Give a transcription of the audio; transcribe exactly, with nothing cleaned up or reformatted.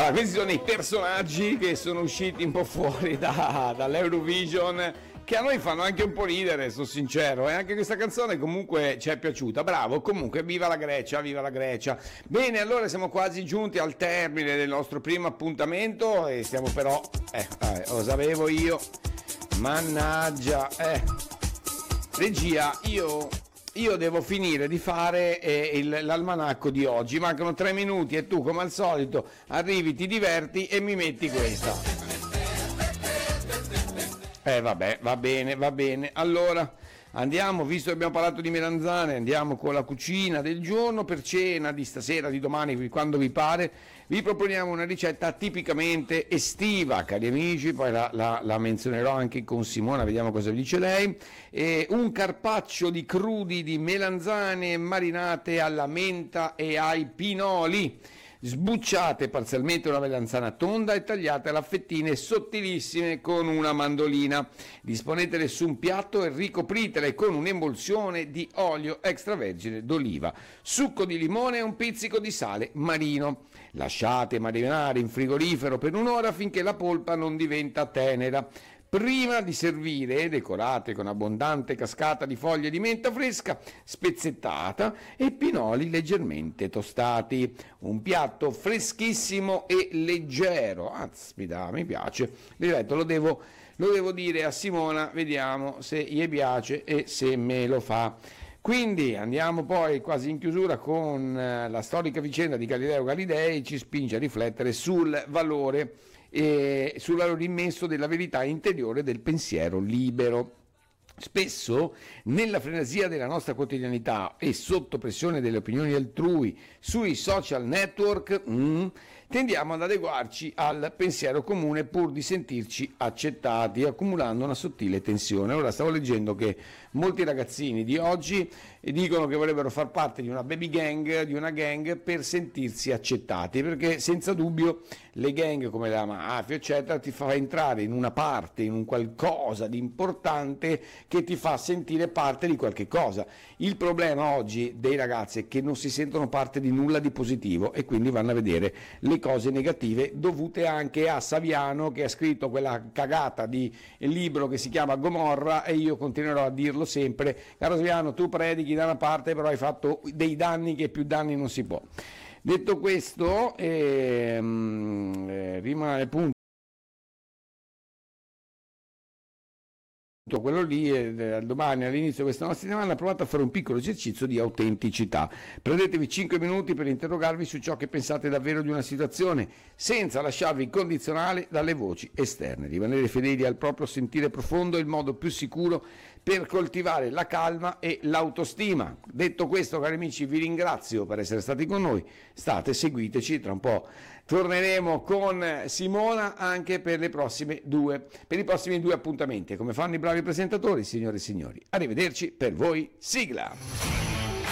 Allora, questi sono i personaggi che sono usciti un po' fuori da, dall'Eurovision, che a noi fanno anche un po' ridere, sono sincero, e anche questa canzone comunque ci è piaciuta. Bravo, comunque viva la Grecia, viva la Grecia. Bene, allora siamo quasi giunti al termine del nostro primo appuntamento e stiamo però, eh, eh lo sapevo io, mannaggia, eh, regia, io... Io devo finire di fare eh, il, l'almanacco di oggi, mancano tre minuti e tu come al solito arrivi, ti diverti e mi metti questa. Eh vabbè, va bene, va bene. Allora andiamo, visto che abbiamo parlato di melanzane, andiamo con la cucina del giorno. Per cena di stasera, di domani, quando vi pare, vi proponiamo una ricetta tipicamente estiva, cari amici, poi la, la, la menzionerò anche con Simona, vediamo cosa vi dice lei. E un carpaccio di crudi di melanzane marinate alla menta e ai pinoli. Sbucciate parzialmente una melanzana tonda e tagliatela a fettine sottilissime con una mandolina. Disponetele su un piatto e ricopritele con un'emulsione di olio extravergine d'oliva, succo di limone e un pizzico di sale marino. Lasciate marinare in frigorifero per un'ora finché la polpa non diventa tenera. Prima di servire, decorate con abbondante cascata di foglie di menta fresca, spezzettata e pinoli leggermente tostati. Un piatto freschissimo e leggero. Aspetta, mi piace. Ripeto, lo devo, lo devo dire a Simona, vediamo se gli piace e se me lo fa. Quindi andiamo poi quasi in chiusura con la storica vicenda di Galileo Galilei, ci spinge a riflettere sul valore e sul valore immenso della verità interiore del pensiero libero. Spesso nella frenesia della nostra quotidianità e sotto pressione delle opinioni altrui sui social network mm, tendiamo ad adeguarci al pensiero comune pur di sentirci accettati, accumulando una sottile tensione. Ora stavo leggendo che molti ragazzini di oggi dicono che vorrebbero far parte di una baby gang, di una gang per sentirsi accettati, perché senza dubbio le gang come la mafia eccetera ti fa entrare in una parte, in un qualcosa di importante che ti fa sentire parte di qualche cosa. Il problema oggi dei ragazzi è che non si sentono parte di nulla di positivo e quindi vanno a vedere le cose negative, dovute anche a Saviano che ha scritto quella cagata di libro che si chiama Gomorra, e io continuerò a dirlo sempre: caro Saviano, tu predichi da una parte però hai fatto dei danni che più danni non si può. Detto questo, ehm, eh, rimane appunto quello lì, eh, domani all'inizio di questa nostra settimana provate a fare un piccolo esercizio di autenticità. Prendetevi cinque minuti per interrogarvi su ciò che pensate davvero di una situazione, senza lasciarvi condizionare dalle voci esterne. Rimanere fedeli al proprio sentire profondo è il modo più sicuro per coltivare la calma e l'autostima. Detto questo, cari amici, vi ringrazio per essere stati con noi. State, seguiteci, tra un po' torneremo con Simona anche per le prossime due, per i prossimi due appuntamenti. Come fanno i bravi presentatori, signore e signori. Arrivederci, per voi, sigla!